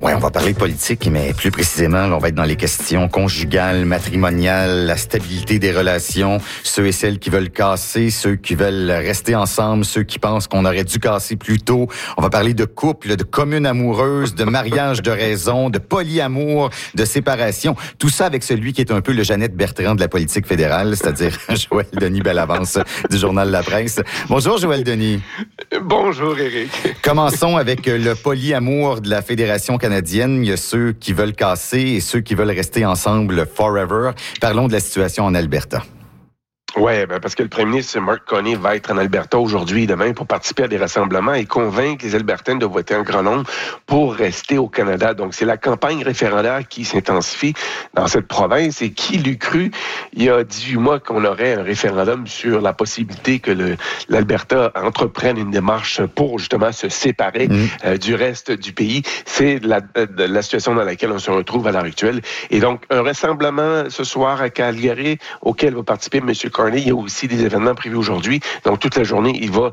Ouais, on va parler de politique, mais plus précisément, on va être dans les questions conjugales, matrimoniales, la stabilité des relations, ceux et celles qui veulent casser, ceux qui veulent rester ensemble, ceux qui pensent qu'on aurait dû casser plus tôt. On va parler de couple, de communes amoureuses, de mariage de raison, de polyamour, de séparation. Tout ça avec celui qui est un peu le Jeannette Bertrand de la politique fédérale, c'est-à-dire Joël Denis Bellavance du Journal La Presse. Bonjour Joël Denis. Bonjour Éric. Commençons avec le polyamour de la Fédération canadienne. Il y a ceux qui veulent casser et ceux qui veulent rester ensemble forever. Parlons de la situation en Alberta. Oui, parce que le premier ministre Mark Carney va être en Alberta aujourd'hui et demain pour participer à des rassemblements et convaincre les Albertains de voter en grand nombre pour rester au Canada. Donc, c'est la campagne référendaire qui s'intensifie dans cette province et qui l'eût cru il y a 18 mois qu'on aurait un référendum sur la possibilité que l'Alberta entreprenne une démarche pour justement se séparer du reste du pays. C'est la situation dans laquelle on se retrouve à l'heure actuelle. Et donc, un rassemblement ce soir à Calgary auquel va participer M. Carney. Il y a aussi des événements prévus aujourd'hui. Donc, toute la journée, il va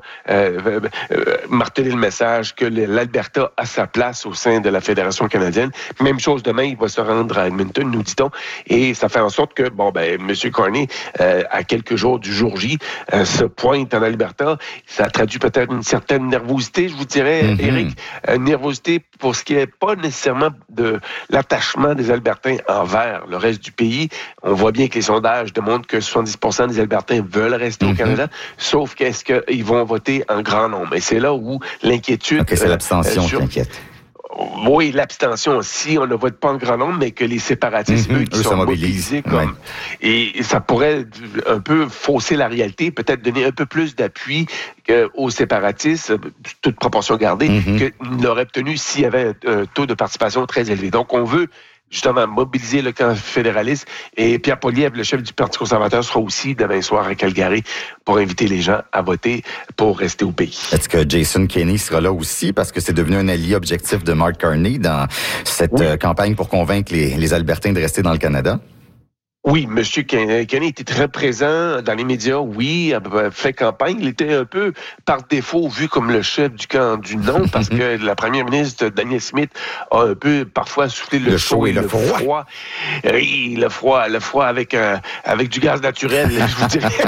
marteler le message que l'Alberta a sa place au sein de la Fédération canadienne. Même chose demain, il va se rendre à Edmonton, nous dit-on. Et ça fait en sorte que, M. Carney, à quelques jours du jour J, se pointe en Alberta. Ça traduit peut-être une certaine nervosité, je vous dirais, Éric. Nervosité pour ce qui n'est pas nécessairement de l'attachement des Albertains envers le reste du pays. On voit bien que les sondages démontrent que 70% des Albertains veulent rester au Canada, sauf qu'est-ce qu'ils vont voter en grand nombre. Et c'est là où l'inquiétude... OK, c'est l'abstention qui inquiète. Oui, l'abstention, si on ne vote pas en grand nombre, mais que les séparatistes, eux, qui sont mobilisés comme... Et ça pourrait un peu fausser la réalité, peut-être donner un peu plus d'appui aux séparatistes, toute proportion gardée, qu'il l'aurait obtenu s'il y avait un taux de participation très élevé. Donc, on veut justement mobiliser le camp fédéraliste. Et Pierre Poilievre, le chef du Parti conservateur, sera aussi demain soir à Calgary pour inviter les gens à voter pour rester au pays. Est-ce que Jason Kenney sera là aussi? Parce que c'est devenu un allié objectif de Mark Carney dans cette campagne pour convaincre les Albertains de rester dans le Canada? Oui, M. Kenney était très présent dans les médias, oui, a fait campagne. Il était un peu, par défaut, vu comme le chef du camp du non, parce que la première ministre, Danielle Smith, a un peu, parfois, soufflé le chaud et le froid. Oui, le froid avec du gaz naturel, je vous dirais.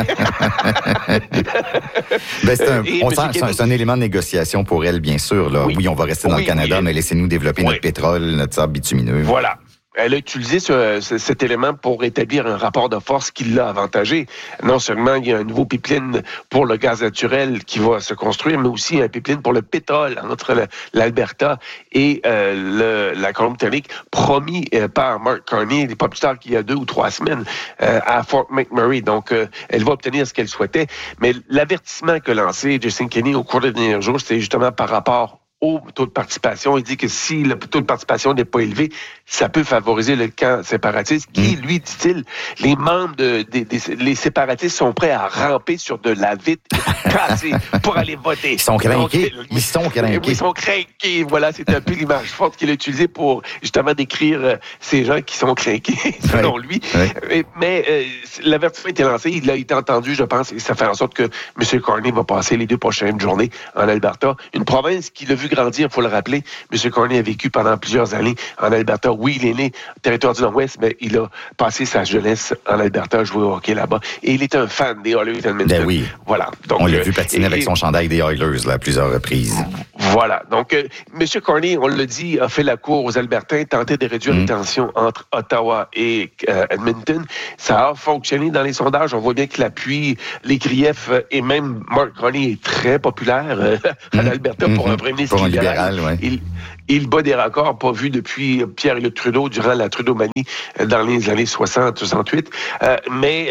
C'est un élément de négociation pour elle, bien sûr. Là. Oui, on va rester dans le Canada, mais laissez-nous développer notre pétrole, notre sable bitumineux. Voilà. Elle a utilisé cet élément pour établir un rapport de force qui l'a avantagé. Non seulement il y a un nouveau pipeline pour le gaz naturel qui va se construire, mais aussi un pipeline pour le pétrole entre l'Alberta et la Colombie-Britannique, promis par Mark Carney, pas plus tard qu'il y a 2 ou 3 semaines, à Fort McMurray. Donc, elle va obtenir ce qu'elle souhaitait. Mais l'avertissement qu'a lancé Jason Kenney au cours des derniers jours, c'est justement par rapport au taux de participation. Il dit que si le taux de participation n'est pas élevé, ça peut favoriser le camp séparatiste qui, lui, dit-il, les membres les séparatistes sont prêts à ramper sur de la vitre cassée pour aller voter. Ils sont craqués. Ils sont craqués. Voilà, c'est un peu l'image forte qu'il a utilisée pour justement décrire ces gens qui sont craqués, selon lui. Mais l'avertissement a été lancé, il a été entendu, je pense, et ça fait en sorte que M. Carney va passer les 2 prochaines journées en Alberta. Une province qui l'a vu grandir, il faut le rappeler. M. Carney a vécu pendant plusieurs années en Alberta. Oui, il est né au territoire du Nord-Ouest, mais il a passé sa jeunesse en Alberta, joué au hockey là-bas. Et il est un fan des Oilers d'Edmonton. Ben oui. Voilà. Donc, on l'a vu patiner avec son chandail des Oilers là, à plusieurs reprises. Voilà. Donc, M. Carney, on le dit, a fait la cour aux Albertains, tenté de réduire les tensions entre Ottawa et Edmonton. Ça a fonctionné dans les sondages. On voit bien qu'il appuie les griefs et même Mark Carney est très populaire en Alberta pour un premier ministre. Pour un libéral, oui. Il bat des records pas vus depuis Pierre-Éliott Trudeau durant la Trudeau-manie dans les années 60-68. Mais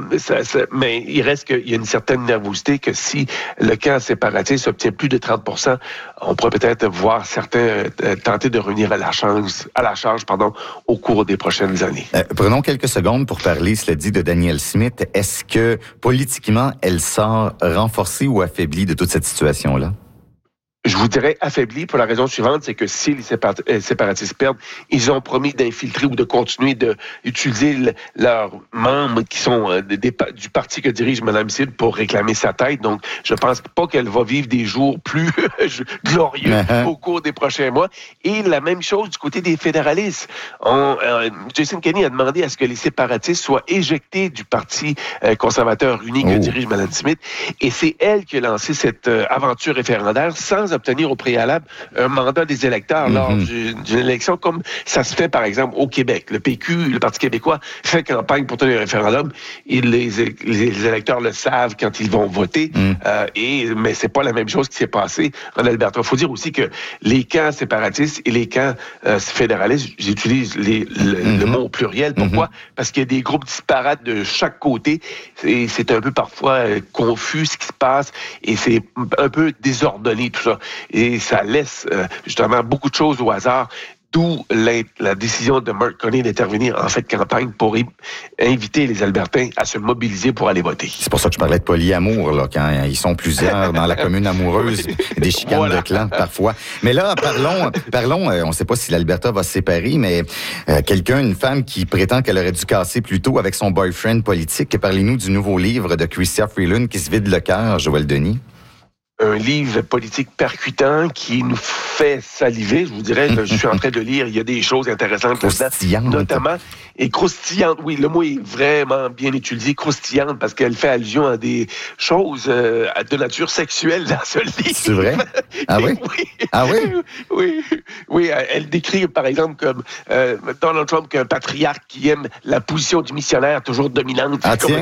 il reste qu'il y a une certaine nervosité que si le camp séparatiste obtient plus de 30%, on pourrait peut-être voir certains tenter de revenir à la charge au cours des prochaines années. Prenons quelques secondes pour parler, cela dit, de Danielle Smith. Est-ce que politiquement, elle sort renforcée ou affaiblie de toute cette situation-là? Je vous dirais affaibli pour la raison suivante, c'est que si les séparatistes perdent, ils ont promis d'infiltrer ou de continuer d'utiliser leurs membres qui sont du parti que dirige Mme Sid pour réclamer sa tête. Donc, je pense pas qu'elle va vivre des jours plus glorieux au cours des prochains mois. Et la même chose du côté des fédéralistes. Jason Kenney a demandé à ce que les séparatistes soient éjectés du parti conservateur uni que dirige Mme Smith. Et c'est elle qui a lancé cette aventure référendaire sans obtenir au préalable un mandat des électeurs lors d'une élection, comme ça se fait, par exemple, au Québec. Le PQ, le Parti québécois, fait campagne pour tenir un référendum et les électeurs le savent quand ils vont voter. Mais c'est pas la même chose qui s'est passée en Alberta. Il faut dire aussi que les camps séparatistes et les camps fédéralistes, j'utilise le mot au pluriel. Pourquoi? Parce qu'il y a des groupes disparates de chaque côté et c'est un peu parfois confus ce qui se passe et c'est un peu désordonné tout ça. Et ça laisse justement beaucoup de choses au hasard, d'où la décision de Mark Carney d'intervenir en fait campagne pour inviter les Albertains à se mobiliser pour aller voter. C'est pour ça que je parlais de polyamour, là, quand ils sont plusieurs dans la commune amoureuse, des chicanes de clans parfois. Mais là, parlons, on ne sait pas si l'Alberta va se séparer, mais une femme qui prétend qu'elle aurait dû casser plus tôt avec son boyfriend politique. Parlez-nous du nouveau livre de Chrystia Freeland qui se vide le cœur, Joël Denis. Un livre politique percutant qui nous fait saliver. Je vous dirais, je suis en train de lire, il y a des choses intéressantes là-dedans, notamment, et croustillante, oui, le mot est vraiment bien utilisé, croustillante, parce qu'elle fait allusion à des choses de nature sexuelle dans ce livre. C'est vrai? Ah oui? Oui. Ah oui? Oui, elle décrit, par exemple, comme Donald Trump, qu'un patriarche qui aime la position du missionnaire toujours dominante. Ah tiens,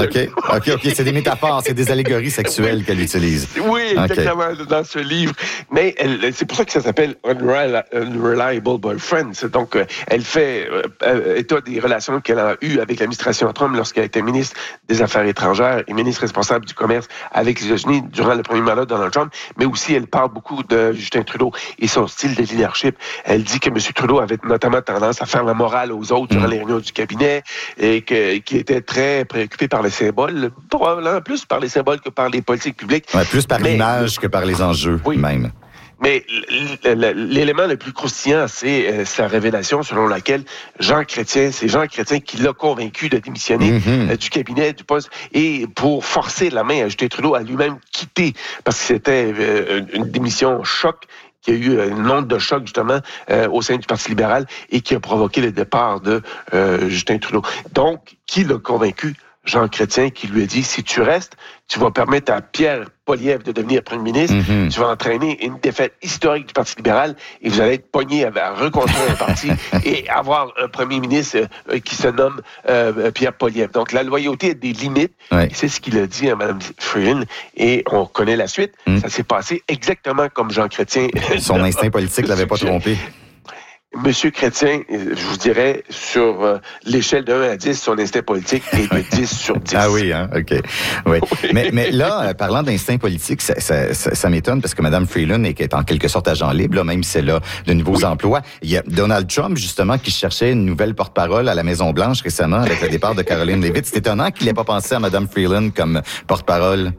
OK, c'est des métaphores, c'est des allégories sexuelles qu'elle utilise. Oui, exactement, dans ce livre. Mais c'est pour ça que ça s'appelle Unreliable Boyfriend. Donc, elle fait état des relations qu'elle a eues avec l'administration Trump lorsqu'elle était ministre des Affaires étrangères et ministre responsable du commerce avec les États-Unis durant le premier mandat de Donald Trump. Mais aussi, elle parle beaucoup de Justin Trudeau et son style de leadership. Elle dit que M. Trudeau avait notamment tendance à faire la morale aux autres durant les réunions du cabinet et qu'il était très préoccupé par les symboles, probablement plus par les symboles que par les politiques publiques. Ouais, plus par l'image que par les enjeux, même. Mais l'élément le plus croustillant, c'est sa révélation selon laquelle c'est Jean Chrétien qui l'a convaincu de démissionner du cabinet, du poste, et pour forcer la main à Justin Trudeau à lui-même quitter, parce que c'était une démission choc qui a eu une onde de choc, justement, au sein du Parti libéral et qui a provoqué le départ de Justin Trudeau. Donc, qui l'a convaincu? Jean Chrétien, qui lui a dit, si tu restes, tu vas permettre à Pierre Poilievre de devenir premier ministre, tu vas entraîner une défaite historique du Parti libéral et vous allez être pogné à reconstruire un parti et avoir un premier ministre qui se nomme Pierre Poilievre. Donc, la loyauté a des limites. Ouais. C'est ce qu'il a dit à Mme Freeland et on connaît la suite. Ça s'est passé exactement comme Jean Chrétien. Son instinct politique l'avait pas trompé. Monsieur Chrétien, je vous dirais, sur l'échelle de 1 à 10, son instinct politique est de 10 sur 10. Ah oui, hein, OK. Oui. Mais là, parlant d'instinct politique, ça m'étonne parce que Mme Freeland est en quelque sorte agent libre, là, même si elle a de nouveaux emplois. Il y a Donald Trump, justement, qui cherchait une nouvelle porte-parole à la Maison-Blanche récemment avec le départ de Caroline Leavitt. C'est étonnant qu'il n'ait pas pensé à Mme Freeland comme porte-parole.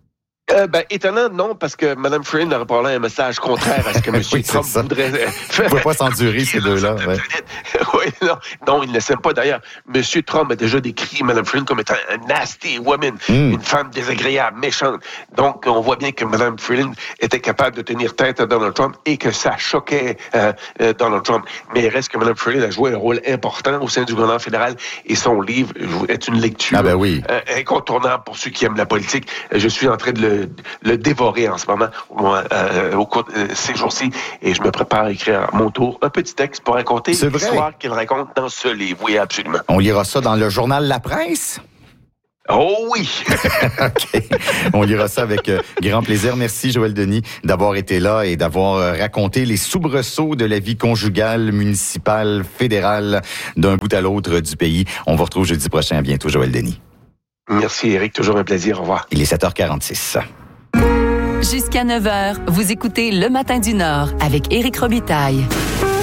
Étonnant, non, parce que Mme Freeland aurait parlé un message contraire à ce que M. Trump voudrait faire. Il ne faut pas s'endurer, ces deux-là. Ouais. Oui, non, il ne s'aime pas. D'ailleurs, M. Trump a déjà décrit Mme Freeland comme étant un nasty woman, une femme désagréable, méchante. Donc, on voit bien que Mme Freeland était capable de tenir tête à Donald Trump et que ça choquait Donald Trump. Mais il reste que Mme Freeland a joué un rôle important au sein du gouvernement fédéral et son livre est une lecture incontournable pour ceux qui aiment la politique. Je suis en train de le dévorer en ce moment au cours de ces jours-ci et je me prépare à écrire à mon tour un petit texte pour raconter l'histoire qu'il raconte dans ce livre. Oui, absolument. On lira ça dans le journal La Presse? Oh oui! OK. On lira ça avec grand plaisir. Merci, Joël Denis, d'avoir été là et d'avoir raconté les soubresauts de la vie conjugale, municipale, fédérale, d'un bout à l'autre du pays. On vous retrouve jeudi prochain. À bientôt, Joël Denis. Merci, Éric. Toujours un plaisir. Au revoir. Il est 7h46. Jusqu'à 9h, vous écoutez Le Matin du Nord avec Éric Robitaille.